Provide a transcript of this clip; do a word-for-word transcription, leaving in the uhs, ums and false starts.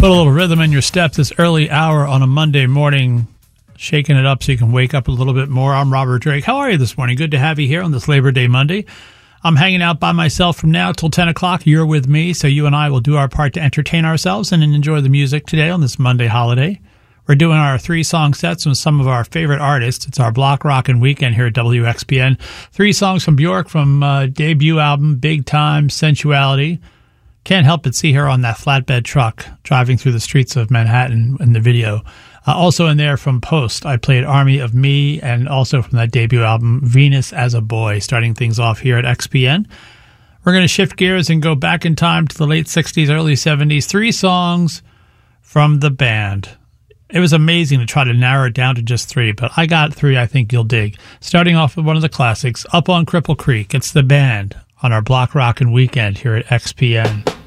Put a little rhythm in your step this early hour on a Monday morning, shaking it up so you can wake up a little bit more. I'm Robert Drake. How are you this morning? Good to have you here on this Labor Day Monday. I'm hanging out by myself from now till ten o'clock. You're with me, so you and I will do our part to entertain ourselves and enjoy the music today on this Monday holiday. We're doing our three-song sets with some of our favorite artists. It's our Block Rockin' Weekend here at W X P N. Three songs from Bjork from uh, debut album, Big Time Sensuality. Can't help but see her on that flatbed truck driving through the streets of Manhattan in the video. Uh, also in there from Post, I played Army of Me, and also from that debut album, Venus as a Boy, starting things off here at X P N. We're going to shift gears and go back in time to the late sixties, early seventies. Three songs from the band. It was amazing to try to narrow it down to just three, but I got three I think you'll dig. Starting off with one of the classics, Up on Cripple Creek. It's the band on our Block Rockin' Weekend here at X P N.